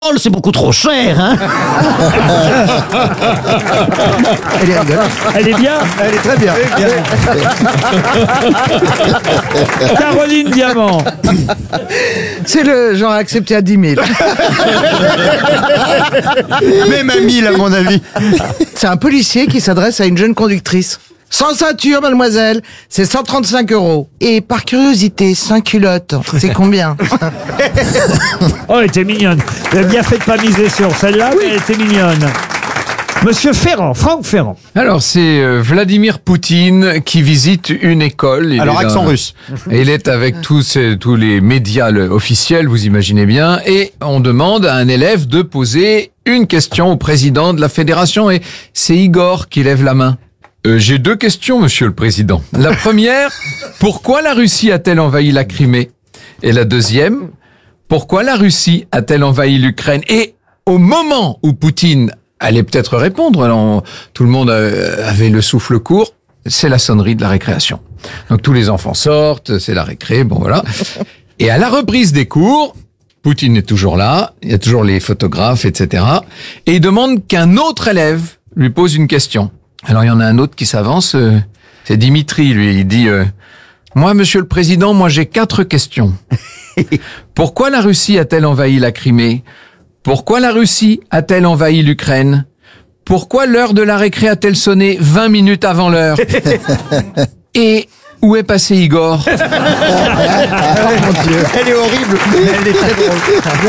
c'est beaucoup trop cher, hein. Elle est rigolote. Elle est bien. Elle est très bien. Caroline Diamant. C'est le genre accepté à 10 000. Même à 1000 à mon avis. C'est un policier qui s'adresse à une jeune conductrice. Sans ceinture, mademoiselle, c'est 135 €. Et par curiosité, sans culotte, c'est combien? Oh, elle était mignonne. Vous avez bien fait de pas miser sur celle-là, mais elle était mignonne. Monsieur Ferrand, Franck Ferrand. Alors c'est Vladimir Poutine qui visite une école. Alors accent russe. Et il est avec tous les médias officiels, vous imaginez bien, et on demande à un élève de poser une question au président de la fédération, et c'est Igor qui lève la main. J'ai 2 questions, monsieur le président. La première, pourquoi la Russie a-t-elle envahi la Crimée? Et la deuxième, pourquoi la Russie a-t-elle envahi l'Ukraine? Et au moment où Poutine allait peut-être répondre, alors tout le monde avait le souffle court, c'est la sonnerie de la récréation. Donc tous les enfants sortent, c'est la récré, bon voilà. Et à la reprise des cours, Poutine est toujours là, il y a toujours les photographes, etc. Et il demande qu'un autre élève lui pose une question. Alors il y en a un autre qui s'avance, c'est Dimitri, lui, il dit moi, monsieur le président, moi j'ai 4 questions. Pourquoi la Russie a-t-elle envahi la Crimée? Pourquoi la Russie a-t-elle envahi l'Ukraine? Pourquoi l'heure de la récré a-t-elle sonné 20 minutes avant l'heure? Et où est passé Igor? Oh mon Dieu. Elle est horrible, mais elle est très drôle.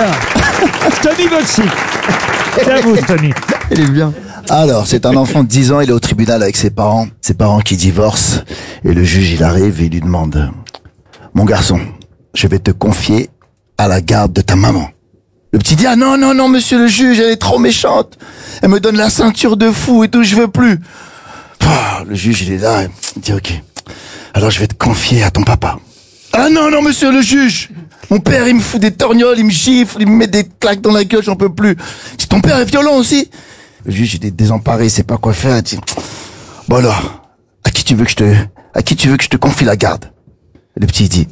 Tony Boxy. C'est à vous, Tony. Elle est bien. Alors, c'est un enfant de 10 ans, il est au tribunal avec ses parents qui divorcent, et le juge, il arrive et il lui demande, mon garçon, je vais te confier à la garde de ta maman. Le petit dit, ah non, monsieur le juge, elle est trop méchante, elle me donne la ceinture de fou et tout, je veux plus. Le juge, il est là, il dit, ok, alors je vais te confier à ton papa. Ah non, monsieur le juge, mon père, il me fout des torgnoles, il me gifle, il me met des claques dans la gueule, j'en peux plus. Si ton père est violent aussi. Le juge, il est désemparé, il sait pas quoi faire. Il dit, bon alors, à qui tu veux que je te confie la garde? Le petit dit,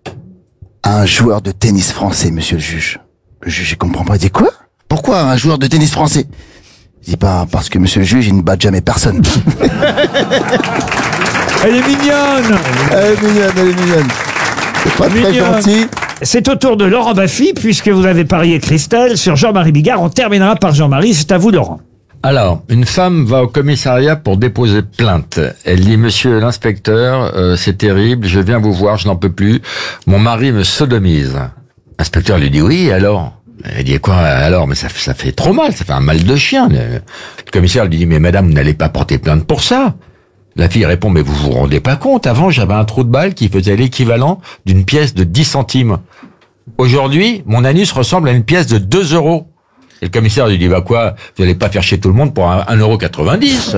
à un joueur de tennis français, monsieur le juge. Le juge, il comprend pas. Il dit, quoi? Pourquoi un joueur de tennis français? Il dit, parce que monsieur le juge, il ne bat jamais personne. Elle est mignonne. Elle est mignonne. C'est pas très gentil. C'est au tour de Laurent Baffy, puisque vous avez parié Christelle sur Jean-Marie Bigard. On terminera par Jean-Marie. C'est à vous, Laurent. Alors, une femme va au commissariat pour déposer plainte. Elle dit, monsieur l'inspecteur, c'est terrible, je viens vous voir, je n'en peux plus. Mon mari me sodomise. L'inspecteur lui dit, oui, alors? Elle dit, quoi, alors? Mais ça fait trop mal, ça fait un mal de chien. Le commissaire lui dit, mais madame, vous n'allez pas porter plainte pour ça. La fille répond, mais vous vous rendez pas compte, avant j'avais un trou de balle qui faisait l'équivalent d'une pièce de 10 centimes. Aujourd'hui, mon anus ressemble à une pièce de 2 €. Et le commissaire lui dit, bah quoi, vous allez pas faire chier tout le monde pour 1,90 €.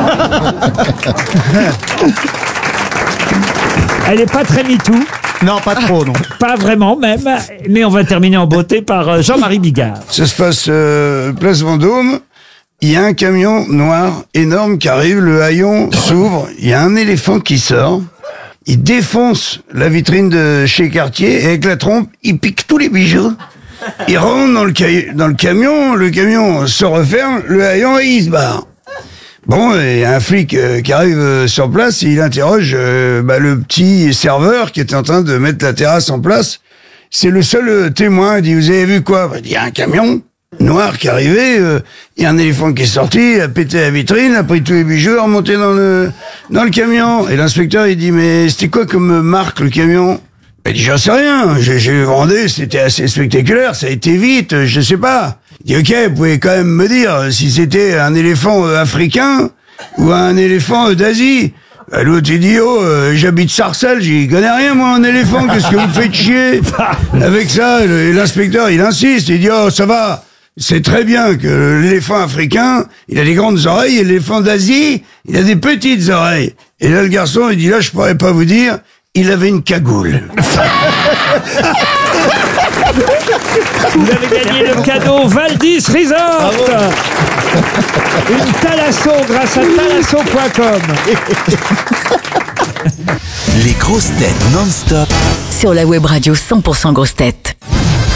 Elle est pas très MeToo. Non, pas trop, non. Pas vraiment même. Mais on va terminer en beauté par Jean-Marie Bigard. Ça se passe place Vendôme. Il y a un camion noir énorme qui arrive, le haillon s'ouvre, il y a un éléphant qui sort, il défonce la vitrine de chez Cartier et avec la trompe, il pique tous les bijoux. Il rentre dans le camion se referme, le haillon et il se barre. Bon, il y a un flic qui arrive sur place et il interroge le petit serveur qui est en train de mettre la terrasse en place. C'est le seul témoin, il dit, vous avez vu quoi? Il dit, il y a un camion noir qui est arrivé, il y a un éléphant qui est sorti, il a pété la vitrine, a pris tous les bijoux, a remonté dans le camion. Et l'inspecteur, il dit, mais c'était quoi comme marque, le camion? Il dit, j'en sais rien, j'ai vendé, c'était assez spectaculaire, ça a été vite, je sais pas. Il dit, ok, vous pouvez quand même me dire si c'était un éléphant africain ou un éléphant d'Asie. L'autre, il dit, j'habite Sarcelles, j'y connais rien, moi, un éléphant, qu'est-ce que vous me faites chier avec ça? Et l'inspecteur, il insiste, il dit, ça va. C'est très bien que l'éléphant africain, il a des grandes oreilles, et l'éléphant d'Asie, il a des petites oreilles. Et là, le garçon, il dit, là, je pourrais pas vous dire, il avait une cagoule. Vous avez gagné le cadeau Valdis Resort. Une Thalasso grâce à thalasso.com. Les grosses têtes non-stop sur la web radio 100% grosses têtes.